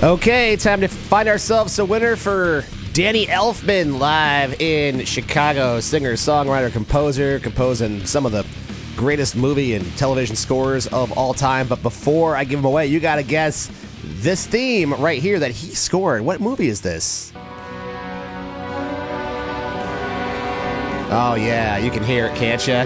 Okay, time to find ourselves a winner for Danny Elfman live in Chicago. Singer, songwriter, composer, composing some of the greatest movie and television scores of all time. But before I give him away, you got to guess this theme right here that he scored. What movie is this? Oh, yeah, you can hear it, can't you?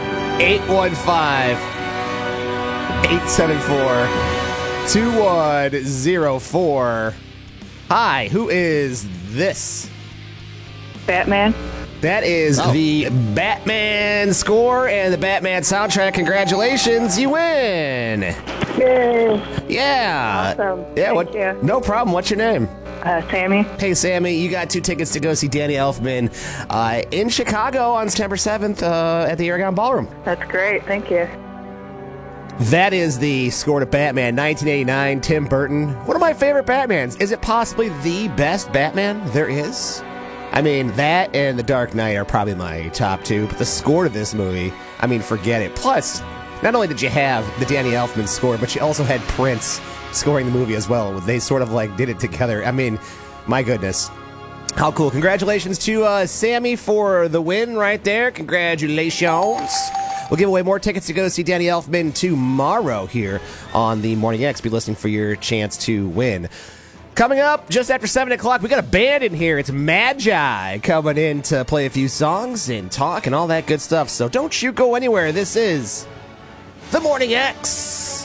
815-874-2104. Hi, who is this? Batman. That is the Batman score and the Batman soundtrack. Congratulations, you win. Yay. Yeah. Awesome. Yeah. Thank you. No problem. What's your name? Sammy. Hey, Sammy, you got 2 tickets to go see Danny Elfman in Chicago on September 7th at the Aragon Ballroom. That's great. Thank you. That is the score to Batman, 1989, Tim Burton. One of my favorite Batmans. Is it possibly the best Batman there is? I mean, that and The Dark Knight are probably my top 2, but the score to this movie, I mean, forget it. Plus, not only did you have the Danny Elfman score, but you also had Prince scoring the movie as well. They sort of like did it together. I mean, my goodness. How cool. Congratulations to Sammy for the win right there. Congratulations. We'll give away more tickets to go see Danny Elfman tomorrow here on the Morning X. Be listening for your chance to win. Coming up just after 7 o'clock, we got a band in here. It's Magi coming in to play a few songs and talk and all that good stuff. So don't you go anywhere. This is The Morning X.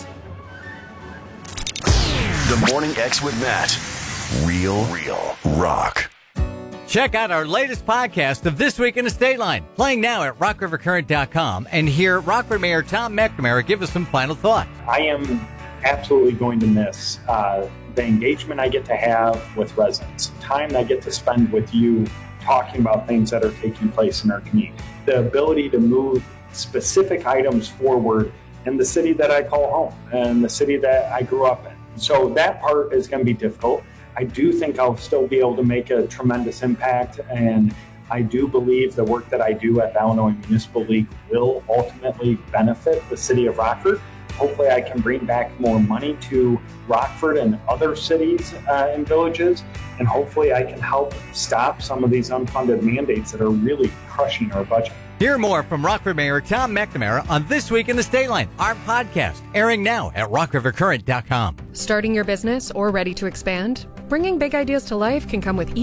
The Morning X with Matt. Real rock. Check out our latest podcast of This Week in the State Line, playing now at rockrivercurrent.com, and hear Rockford Mayor Tom McNamara give us some final thoughts. I am absolutely going to miss the engagement I get to have with residents, time I get to spend with you talking about things that are taking place in our community, the ability to move specific items forward in the city that I call home and the city that I grew up in. So that part is going to be difficult. I do think I'll still be able to make a tremendous impact, and I do believe the work that I do at the Illinois Municipal League will ultimately benefit the city of Rockford. Hopefully I can bring back more money to Rockford and other cities and villages, and hopefully I can help stop some of these unfunded mandates that are really crushing our budget. Hear more from Rockford Mayor Tom McNamara on This Week in the State Line, our podcast, airing now at rockrivercurrent.com. Starting your business or ready to expand? Bringing big ideas to life can come with